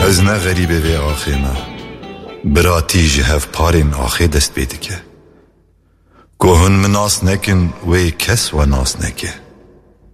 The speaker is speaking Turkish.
Ez ne garibe ve axime Birati ji hev parên axê dest pê dike Ku hûn min nas nekin wê kes we nas neke